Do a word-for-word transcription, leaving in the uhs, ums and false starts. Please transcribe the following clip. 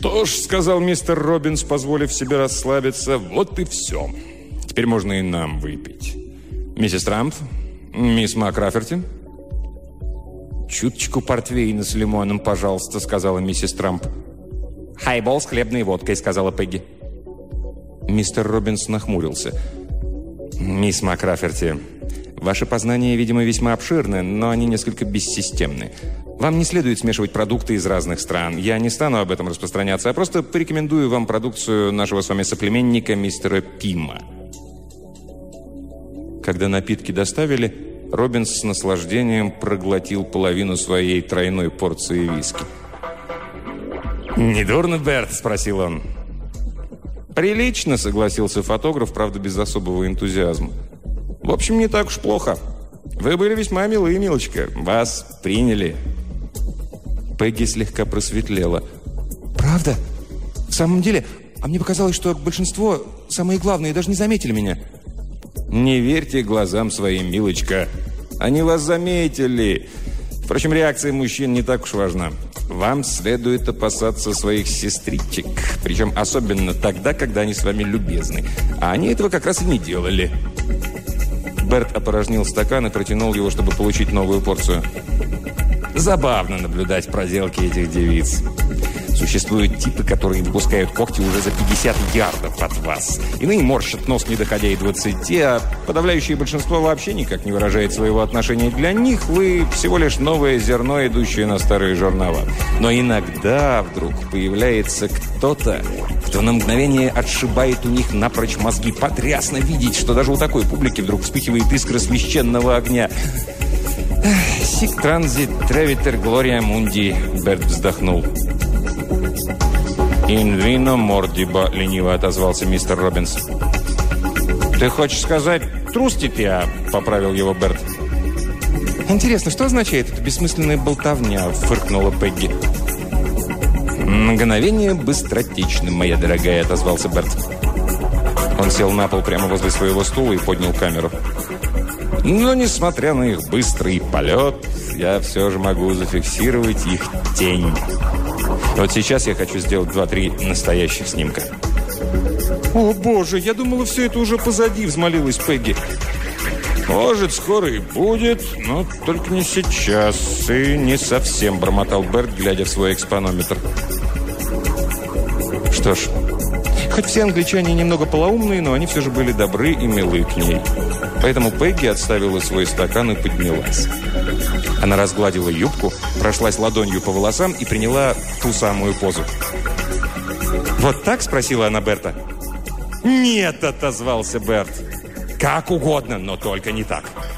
«Что ж», — сказал мистер Робинс, позволив себе расслабиться, — «вот и все. Теперь можно и нам выпить. Миссис Трамп, мисс Макраферти». «Чуточку портвейна с лимоном, пожалуйста», — сказала миссис Трамп. «Хайбол с хлебной водкой», — сказала Пегги. Мистер Робинс нахмурился. «Мисс Макраферти, ваши познания, видимо, весьма обширны, но они несколько бессистемны. Вам не следует смешивать продукты из разных стран. Я не стану об этом распространяться, а просто порекомендую вам продукцию нашего с вами соплеменника мистера Пима». Когда напитки доставили, Робинс с наслаждением проглотил половину своей тройной порции виски. «Недурно, Берт?» – спросил он. «Прилично», – согласился фотограф, правда, без особого энтузиазма. «В общем, не так уж плохо. Вы были весьма милы, милочка. Вас приняли». Пегги слегка просветлела. «Правда? В самом деле? А мне показалось, что большинство, самые главные, даже не заметили меня». «Не верьте глазам своим, милочка. Они вас заметили. Впрочем, реакция мужчин не так уж важна. Вам следует опасаться своих сестричек. Причем особенно тогда, когда они с вами любезны. А они этого как раз и не делали». Берт опорожнил стакан и протянул его, чтобы получить новую порцию. «Забавно наблюдать проделки этих девиц. Существуют типы, которые выпускают когти уже за пятьдесят ярдов от вас. Иные морщат нос, не доходя и двадцати, а подавляющее большинство вообще никак не выражает своего отношения. Для них вы всего лишь новое зерно, идущее на старые жернова. Но иногда вдруг появляется кто-то, кто на мгновение отшибает у них напрочь мозги. Потрясно видеть, что даже у такой публики вдруг вспыхивает искра священного огня. «Сик транзит тревитер глория мунди», — Берт вздохнул. «Ин вино мордиба», — лениво отозвался мистер Робинс. «Ты хочешь сказать трустития?» — поправил его Берт. «Интересно, что означает эта бессмысленная болтовня?» — фыркнула Пегги. «Мгновение быстротечно, моя дорогая», — отозвался Берт. Он сел на пол прямо возле своего стула и поднял камеру. «Но, несмотря на их быстрый полет, я все же могу зафиксировать их тень. Вот сейчас я хочу сделать два-три настоящих снимка». «О, боже, я думала, все это уже позади», — взмолилась Пегги. «Может, скоро и будет, но только не сейчас. И не совсем», — бормотал Берт, глядя в свой экспонометр. Что ж, хоть все англичане немного полоумные, но они все же были добры и милы к ней. Поэтому Пегги отставила свой стакан и поднялась. Она разгладила юбку, прошлась ладонью по волосам и приняла ту самую позу. «Вот так?» – спросила она Берта. «Нет!» – отозвался Берт. «Как угодно, но только не так».